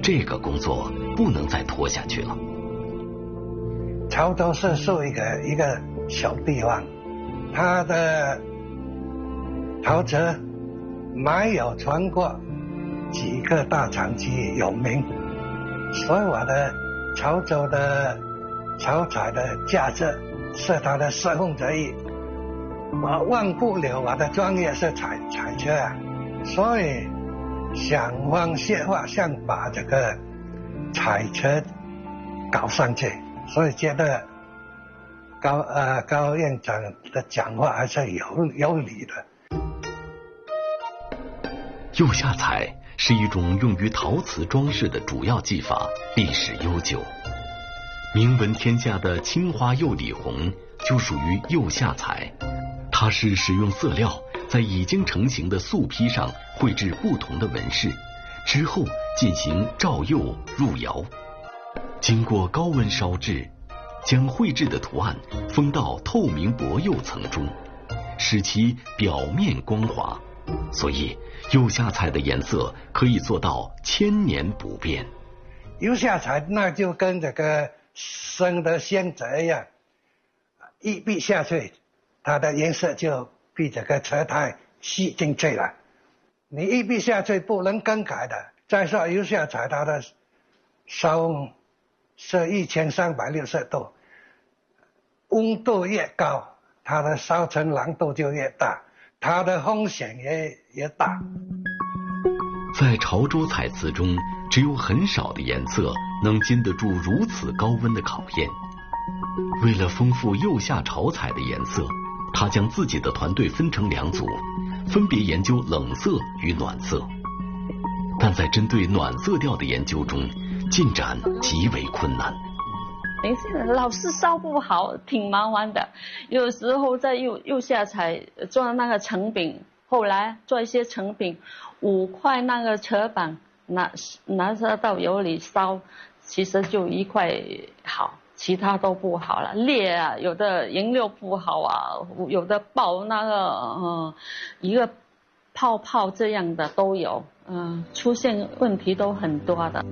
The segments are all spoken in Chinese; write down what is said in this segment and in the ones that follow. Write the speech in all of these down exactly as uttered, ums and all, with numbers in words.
这个工作不能再拖下去了。 潮州是属于一个一个小地方，它的陶瓷没有传过几个大厂区有名，所以我的潮州的潮彩的价值是它的四分之一。我忘不了我的专业是彩彩车啊，所以想方设法想把这个彩车搞上去，所以觉得高呃高院长的讲话还是有有理的。 釉下彩是一种用于陶瓷装饰的主要技法，历史悠久。名闻天下的青花釉里红就属于釉下彩，它是使用色料在已经成型的素坯上绘制不同的纹饰，之后进行照釉入窑，经过高温烧制，将绘制的图案封到透明薄釉层中，使其表面光滑，所以釉下彩的颜色可以做到千年不变。 釉下彩那就跟这个生的鲜泽一样，一闭下去，它的颜色就被这个车胎吸进去了。你一闭下去不能更改的。再说釉下彩，它的烧是一千三百六十度，温度越高，它的烧成难度就越大，它的风险也也大。 在潮州彩瓷中，只有很少的颜色能经得住如此高温的考验。为了丰富釉下潮彩的颜色，他将自己的团队分成两组，分别研究冷色与暖色。但在针对暖色调的研究中，进展极为困难。 没事，老是烧不好，挺麻烦的。有时候在釉釉下彩做那个成饼，后来做一些成饼，五块那个车板拿拿着到油里烧，其实就一块好，其他都不好了，裂啊，有的颜料不好啊，有的爆那个嗯一个泡泡这样的都有，嗯，出现问题都很多的。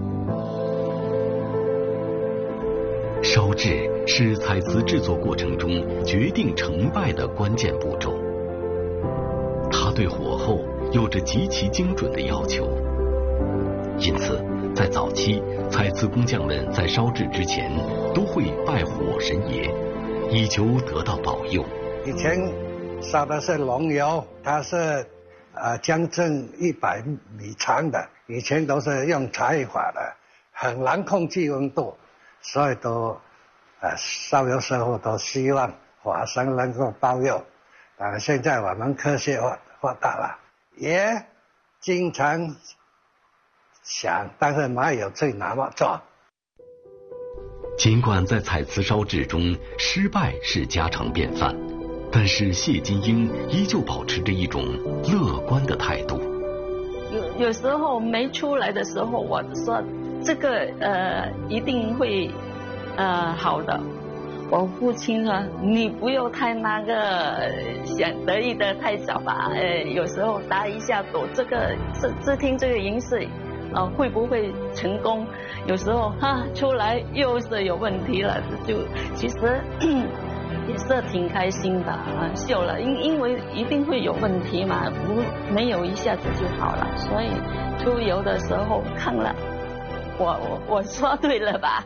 烧制是彩瓷制作过程中决定成败的关键步骤，它对火候有着极其精准的要求，因此在早期，彩瓷工匠们在烧制之前都会拜火神爷，以求得到保佑。 以前烧的是龙窑，它是呃将近一百米长的，以前都是用柴法的，很难控制温度，所以都呃烧窑师傅都希望火神能够保佑。但是现在我们科学化发达了，也经常想，但是没有去那么做。 尽管在彩瓷烧制中失败是家常便饭，但是谢金英依旧保持着一种乐观的态度。 有有时候没出来的时候，我说这个呃一定会呃好的。我父亲说：“你不要太那个想得意的太早吧，呃，有时候打一下赌，这个这这听这个银饰，呃，会不会成功？有时候哈出来又是有问题了，就其实也是挺开心的啊，笑了，因因为一定会有问题嘛，不没有一下子就好了，所以出游的时候看了，我我我说对了吧？”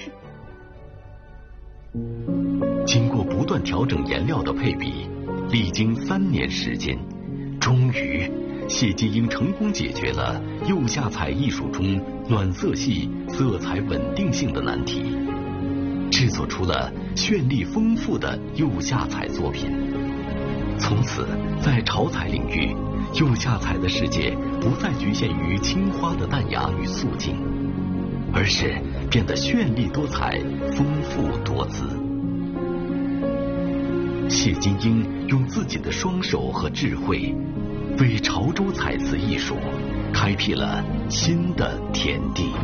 经过不断调整颜料的配比，历经三年时间，终于谢金英成功解决了釉下彩艺术中暖色系色彩稳定性的难题，制作出了绚丽丰富的釉下彩作品。从此，在潮彩领域，釉下彩的世界不再局限于青花的淡雅与素净，而是变得绚丽多彩、丰富多姿。谢金英用自己的双手和智慧，为潮州彩瓷艺术开辟了新的天地。